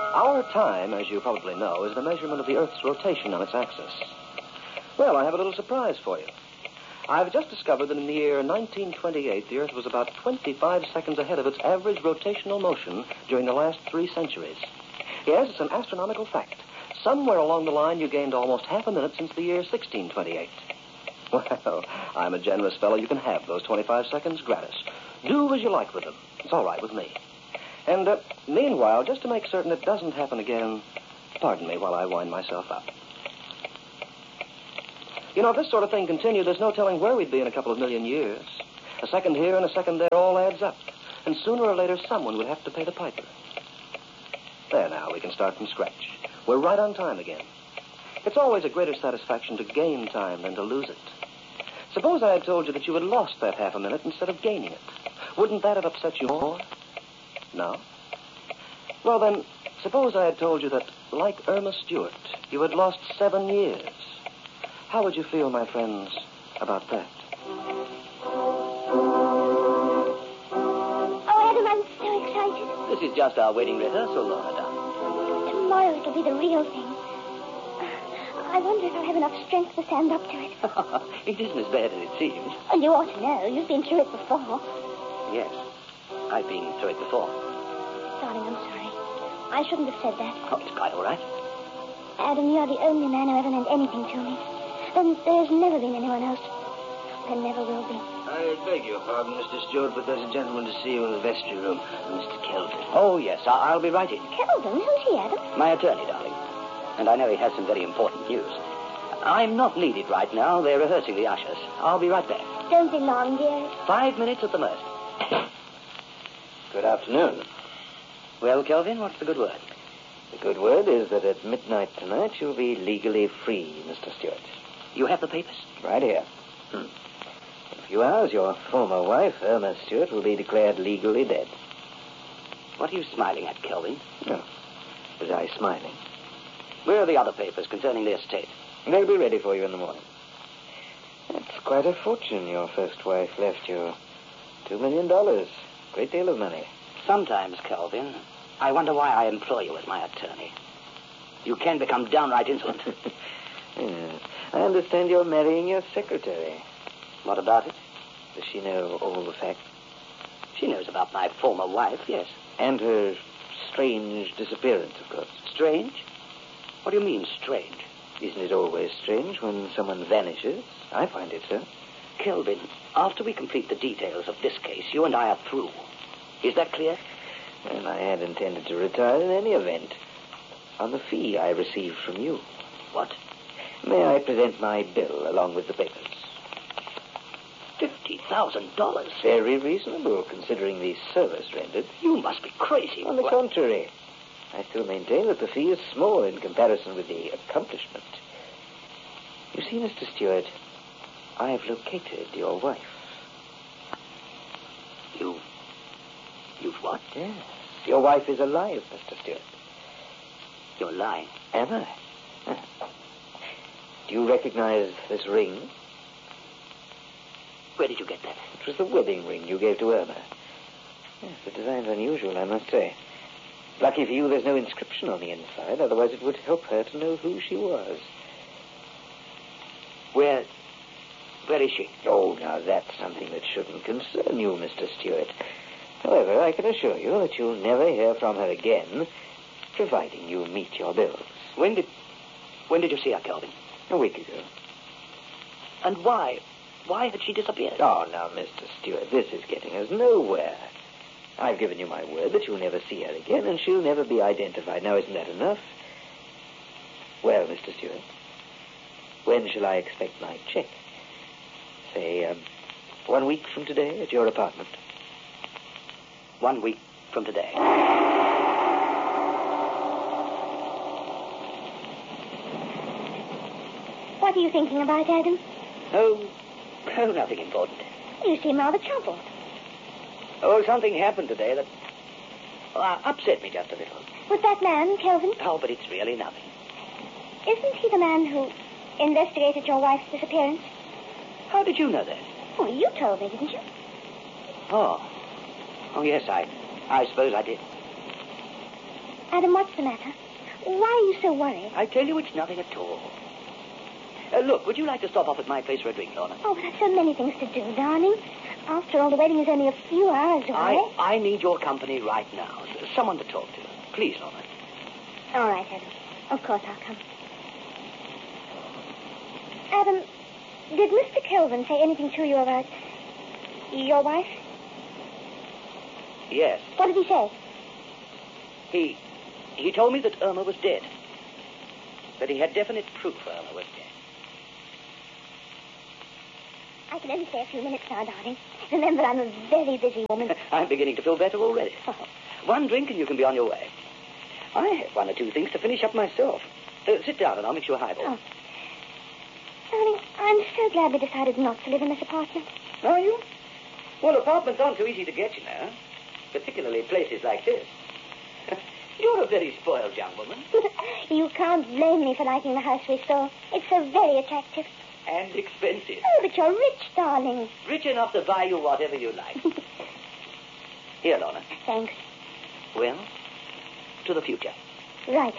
Our time, as you probably know, is the measurement of the Earth's rotation on its axis. Well, I have a little surprise for you. I've just discovered that in the year 1928, the Earth was about 25 seconds ahead of its average rotational motion during the last 3 centuries. Yes, it's an astronomical fact. Somewhere along the line, you gained almost half a minute since the year 1628. Well, I'm a generous fellow. You can have those 25 seconds gratis. Do as you like with them. It's all right with me. And meanwhile, just to make certain it doesn't happen again, pardon me while I wind myself up. You know, if this sort of thing continued, there's no telling where we'd be in a couple of million years. A second here and a second there all adds up. And sooner or later, someone would have to pay the piper. There now, we can start from scratch. We're right on time again. It's always a greater satisfaction to gain time than to lose it. Suppose I had told you that you had lost that half a minute instead of gaining it. Wouldn't that have upset you more? No? Well, then, suppose I had told you that, like Irma Stewart, you had lost 7 years. How would you feel, my friends, about that? Oh, Adam, I'm so excited. This is just our wedding rehearsal, Laura, darling. Tomorrow it'll be the real thing. I wonder if I'll have enough strength to stand up to it. It isn't as bad as it seems. Well, you ought to know. You've been through it before. Yes, I've been through it before. Darling, I'm sorry. I shouldn't have said that. Oh, it's quite all right. Adam, you're the only man who ever meant anything to me. And there's never been anyone else. There never will be. I beg your pardon, Mr. Stewart, but there's a gentleman to see you in the vestry room, Mr. Kelvin. Oh, yes, I'll be right in. Kelvin? Who's he, Adam? My attorney, darling. And I know he has some very important news. I'm not needed right now. They're rehearsing the ushers. I'll be right back. Don't be long, dear. 5 minutes at the most. Good afternoon. Well, Kelvin, what's the good word? The good word is that at midnight tonight you'll be legally free, Mr. Stewart. You have the papers? Right here. In a few hours, your former wife, Irma Stewart, will be declared legally dead. What are you smiling at, Kelvin? No. Was I smiling? Where are the other papers concerning the estate? They'll be ready for you in the morning. That's quite a fortune your first wife left you. $2 million. Great deal of money. Sometimes, Kelvin, I wonder why I employ you as my attorney. You can become downright insolent. Yes. I understand you're marrying your secretary. What about it? Does she know all the facts? She knows about my former wife, yes. And her strange disappearance, of course. Strange? What do you mean, strange? Isn't it always strange when someone vanishes? I find it so. Kelvin, after we complete the details of this case, you and I are through. Is that clear? And I had intended to retire in any event on the fee I received from you. What? May I present my bill along with the papers? $50,000? Very reasonable, considering the service rendered. You must be crazy. On the contrary, I still maintain that the fee is small in comparison with the accomplishment. You see, Mr. Stewart, I have located your wife. You've what? Yes. Your wife is alive, Mr. Stewart. You're lying. Am I? Do you recognize this ring? Where did you get that? It was the wedding ring you gave to Irma. Yes, the design's unusual, I must say. Lucky for you, there's no inscription on the inside. Otherwise, it would help her to know who she was. Where is she? Oh, now, that's something that shouldn't concern you, Mr. Stewart. However, I can assure you that you'll never hear from her again, providing you meet your bills. When did you see her, Kelvin? A week ago. And why? Why had she disappeared? Oh, now, Mr. Stewart, this is getting us nowhere. I've given you my word that you'll never see her again, and she'll never be identified. Now, isn't that enough? Well, Mr. Stewart, when shall I expect my check? Say, 1 week from today at your apartment. 1 week from today. What are you thinking about, Adam? Oh, nothing important. You seem rather troubled. Oh, something happened today that upset me just a little. Was that man, Kelvin? Oh, but it's really nothing. Isn't he the man who investigated your wife's disappearance? How did you know that? Well, you told me, didn't you? Oh, yes, I suppose I did. Adam, what's the matter? Why are you so worried? I tell you, it's nothing at all. Look, would you like to stop off at my place for a drink, Lorna? Oh, but I've so many things to do, darling. After all, the wedding is only a few hours away. I need your company right now. Someone to talk to. Please, Lorna. All right, Adam. Of course I'll come. Adam, did Mr. Kelvin say anything to you about your wife? Yes. What did he say? He told me that Irma was dead. That he had definite proof Irma was dead. I can only stay a few minutes now, darling. Remember, I'm a very busy woman. I'm beginning to feel better already. One drink and you can be on your way. I have one or two things to finish up myself. Sit down and I'll mix you a highball. Oh. Darling, I'm so glad we decided not to live in this apartment. Are you? Well, apartments aren't so easy to get, you know. Particularly places like this. You're a very spoiled young woman. You can't blame me for liking the house we saw. It's so very attractive. And expensive. Oh, but you're rich, darling. Rich enough to buy you whatever you like. Here, Lorna. Thanks. Well, to the future. Right.